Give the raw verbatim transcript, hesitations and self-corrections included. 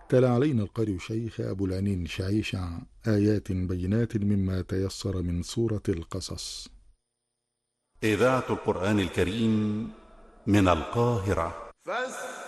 تلا علينا القارئ الشيخ أبو العنين شعيشع آيات بينات مما تيسر من سورة القصص. إذاعة القرآن الكريم من القاهرة.